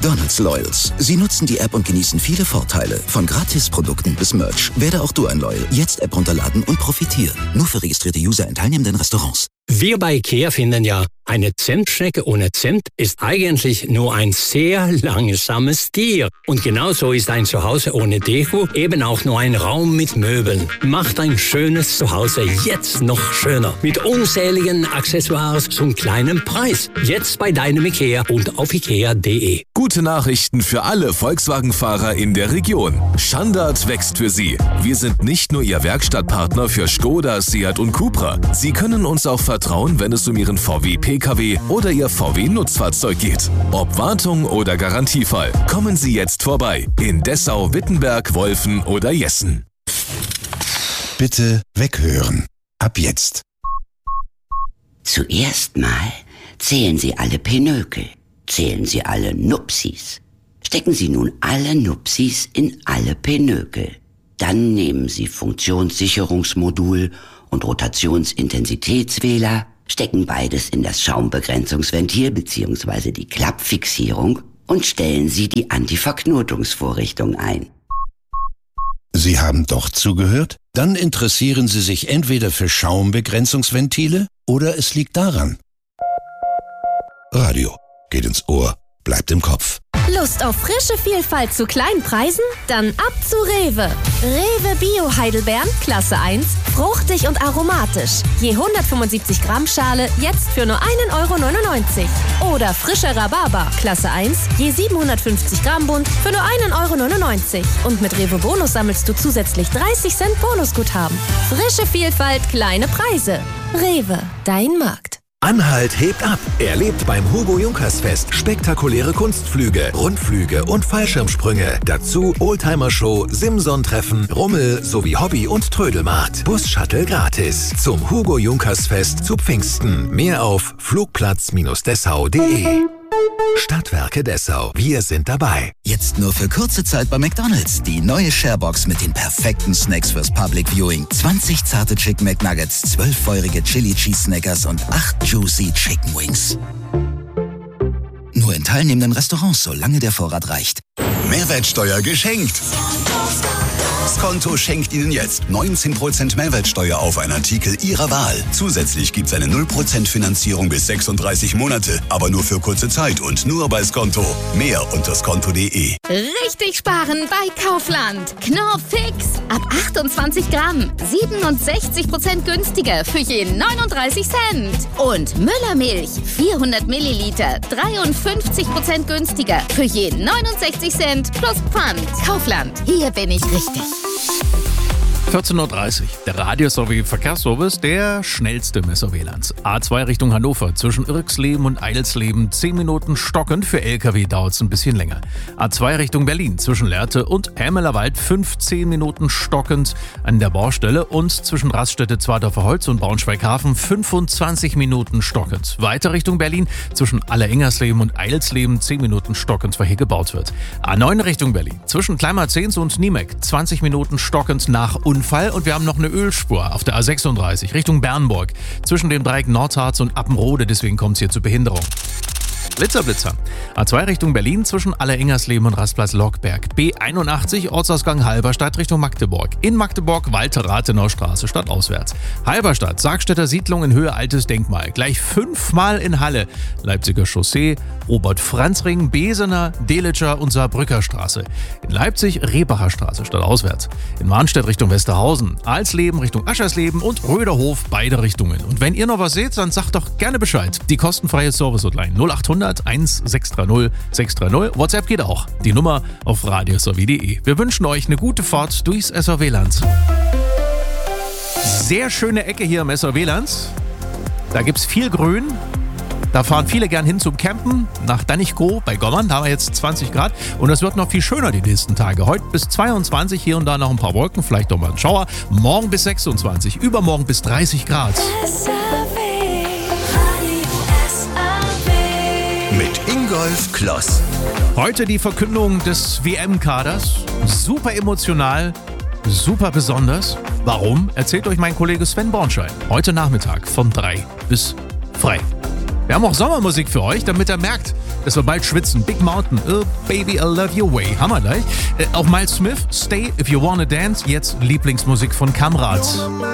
McDonald's Loyals. Sie nutzen die App und genießen viele Vorteile. Von Gratisprodukten bis Merch. Werde auch du ein Loyal. Jetzt App runterladen und profitieren. Nur für registrierte User in teilnehmenden Restaurants. Wir bei IKEA finden ja, eine Zimtschnecke ohne Zimt ist eigentlich nur ein sehr langsames Tier. Und genauso ist ein Zuhause ohne Deko eben auch nur ein Raum mit Möbeln. Macht ein schönes Zuhause jetzt noch schöner. Mit unzähligen Accessoires zum kleinen Preis. Jetzt bei deinem IKEA und auf ikea.de. Gute Nachrichten für alle Volkswagen-Fahrer in der Region. Standard wächst für Sie. Wir sind nicht nur Ihr Werkstattpartner für Skoda, Seat und Cupra. Sie können uns auch vertrauen, wenn es um Ihren VW-Pkw oder Ihr VW-Nutzfahrzeug geht. Ob Wartung oder Garantiefall, kommen Sie jetzt vorbei. In Dessau, Wittenberg, Wolfen oder Jessen. Bitte weghören. Ab jetzt. Zuerst mal zählen Sie alle Pinökel. Zählen Sie alle Nupsis. Stecken Sie nun alle Nupsis in alle Pinökel. Dann nehmen Sie Funktionssicherungsmodul und Rotationsintensitätswähler, stecken beides in das Schaumbegrenzungsventil bzw. die Klappfixierung und stellen Sie die Antiverknotungsvorrichtung ein. Sie haben doch zugehört? Dann interessieren Sie sich entweder für Schaumbegrenzungsventile oder es liegt daran. Radio geht ins Ohr, bleibt im Kopf. Lust auf frische Vielfalt zu kleinen Preisen? Dann ab zu Rewe. Rewe Bio Heidelbeeren, Klasse 1, fruchtig und aromatisch. Je 175 Gramm Schale jetzt für nur 1,99 €. Oder frischer Rhabarber, Klasse 1, je 750 Gramm Bund für nur 1,99 €. Und mit Rewe Bonus sammelst du zusätzlich 30 Cent Bonusguthaben. Frische Vielfalt, kleine Preise. Rewe, dein Markt. Anhalt hebt ab. Erlebt beim Hugo Junkers Fest spektakuläre Kunstflüge, Rundflüge und Fallschirmsprünge. Dazu Oldtimer-Show, Simson-Treffen, Rummel sowie Hobby- und Trödelmarkt. Bus-Shuttle gratis. Zum Hugo Junkers Fest zu Pfingsten. Mehr auf flugplatz-dessau.de. Stadtwerke Dessau. Wir sind dabei. Jetzt nur für kurze Zeit bei McDonald's. Die neue Sharebox mit den perfekten Snacks fürs Public Viewing. 20 zarte Chicken McNuggets, 12 feurige Chili Cheese Snackers und 8 juicy Chicken Wings. Nur in teilnehmenden Restaurants, solange der Vorrat reicht. Mehrwertsteuer geschenkt. Skonto schenkt Ihnen jetzt 19% Mehrwertsteuer auf einen Artikel Ihrer Wahl. Zusätzlich gibt's eine 0% Finanzierung bis 36 Monate, aber nur für kurze Zeit und nur bei Skonto. Mehr unter skonto.de. Richtig sparen bei Kaufland. Knorr Fix. Ab 28 Gramm. 67% günstiger für je 39 Cent. Und Müllermilch. 400 Milliliter. 53% günstiger für je 69 Cent plus Pfand. Kaufland. Hier bin ich richtig. 14:30 Uhr. Der Radio-Verkehrsservice, der schnellste im SRW-Land. A2 Richtung Hannover, zwischen Irxleben und Eidelsleben 10 Minuten stockend. Für LKW dauert es ein bisschen länger. A2 Richtung Berlin, zwischen Lehrte und Hämelerwald 15 Minuten stockend an der Baustelle. Und zwischen Raststätte Zwartdorfer Holz und Braunschweig-Hafen 25 Minuten stockend. Weiter Richtung Berlin, zwischen Aller-Ingersleben und Eidelsleben 10 Minuten stockend, weil hier gebaut wird. A9 Richtung Berlin, zwischen Kleinmarzens und Niemek 20 Minuten stockend nach Unfall. Und wir haben noch eine Ölspur auf der A36 Richtung Bernburg zwischen dem Dreieck Nordharz und Appenrode, deswegen kommt es hier zu Behinderung. Blitzer. A2 Richtung Berlin zwischen Aller-Ingersleben und Rastplatz Lockberg. B81 Ortsausgang Halberstadt Richtung Magdeburg. In Magdeburg Walter-Rathenau Straße stadtauswärts. Halberstadt, Sargstädter Siedlung in Höhe Altes Denkmal. Gleich 5-mal in Halle. Leipziger Chaussee, Robert-Franz-Ring, Besener, Delitscher und Saarbrücker Straße. In Leipzig Rebacher Straße stadtauswärts. In Warnstedt Richtung Westerhausen. Alsleben Richtung Aschersleben und Röderhof beide Richtungen. Und wenn ihr noch was seht, dann sagt doch gerne Bescheid. Die kostenfreie Service-Hotline 0800 1630 630. WhatsApp geht auch. Die Nummer auf radiosrw.de. Wir wünschen euch eine gute Fahrt durchs SRW-Land. Sehr schöne Ecke hier im SRW-Land. Da gibt's viel Grün. Da fahren viele gern hin zum Campen nach Dannichkow bei Gommern. Da haben wir jetzt 20 Grad und es wird noch viel schöner die nächsten Tage. Heute bis 22, hier und da noch ein paar Wolken, vielleicht noch mal ein Schauer. Morgen bis 26, übermorgen bis 30 Grad. Mit Ingolf Kloss. Heute die Verkündung des WM-Kaders. Super emotional, super besonders. Warum? Erzählt euch mein Kollege Sven Bornschein. Heute Nachmittag von 3 bis frei. Wir haben auch Sommermusik für euch, damit ihr merkt, dass wir bald schwitzen. Big Mountain, Baby, I Love Your Way. Hammer gleich. Auch Miles Smith, Stay If You Wanna Dance. Jetzt Lieblingsmusik von Kamrat.